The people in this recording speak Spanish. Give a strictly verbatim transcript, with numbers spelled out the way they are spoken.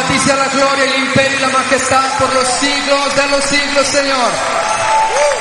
ti sea la gloria, el imperio y la majestad por los siglos de los siglos, Señor.